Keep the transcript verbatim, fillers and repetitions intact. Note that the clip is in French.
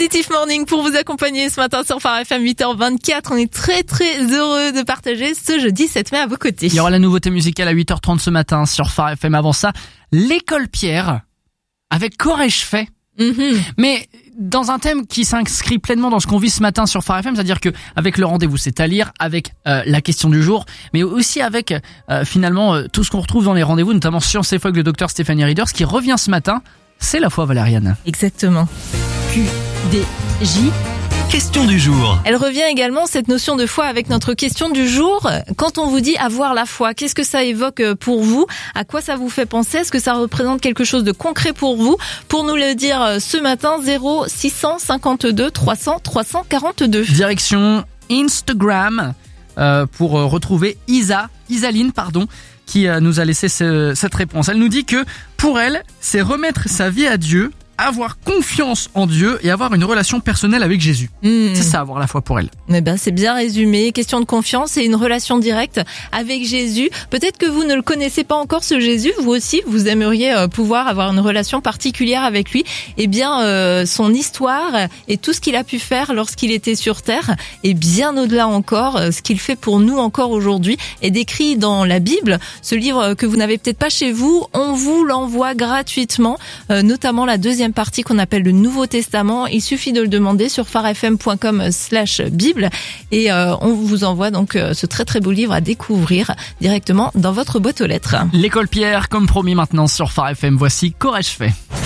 Positive Morning pour vous accompagner ce matin sur Phare F M, huit heures vingt-quatre. On est très très heureux de partager ce jeudi sept mai à vos côtés. Il y aura la nouveauté musicale à huit heures trente ce matin sur Phare F M. Avant ça, l'école Pierre avec Qu'aurais-je fait? Mm-hmm. Mais dans un thème qui s'inscrit pleinement dans ce qu'on vit ce matin sur Phare F M, c'est-à-dire que avec le rendez-vous c'est à lire, avec euh, la question du jour, mais aussi avec euh, finalement euh, tout ce qu'on retrouve dans les rendez-vous, notamment Science et Foi avec le docteur Stéphanie Rieder. Ce qui revient ce matin, c'est la foi valériane. Exactement. Q D J. Question du jour. Elle revient également, cette notion de foi, avec notre question du jour. Quand on vous dit avoir la foi, qu'est-ce que ça évoque pour vous? À quoi ça vous fait penser? Est-ce que ça représente quelque chose de concret pour vous? Pour nous le dire ce matin, zéro six cent cinquante-deux trois cents trois cent quarante-deux. Direction Instagram euh, pour retrouver Isa, Isaline, pardon, qui euh, nous a laissé ce, cette réponse. Elle nous dit que pour elle, c'est remettre sa vie à Dieu, avoir confiance en Dieu et avoir une relation personnelle avec Jésus. Mmh. C'est ça, avoir la foi pour elle. Eh ben, c'est bien résumé. Question de confiance et une relation directe avec Jésus. Peut-être que vous ne le connaissez pas encore, ce Jésus. Vous aussi, vous aimeriez euh, pouvoir avoir une relation particulière avec lui. Eh bien, euh, son histoire et tout ce qu'il a pu faire lorsqu'il était sur terre et bien au-delà encore, euh, ce qu'il fait pour nous encore aujourd'hui est décrit dans la Bible. Ce livre que vous n'avez peut-être pas chez vous, on vous l'envoie gratuitement, euh, notamment la deuxième partie qu'on appelle le Nouveau Testament. Il suffit de le demander sur pharefm point com slash bible et euh, on vous envoie donc euh, ce très très beau livre à découvrir directement dans votre boîte aux lettres. L'école Pierre, comme promis maintenant sur Phare F M. Voici Qu'aurais-je fait?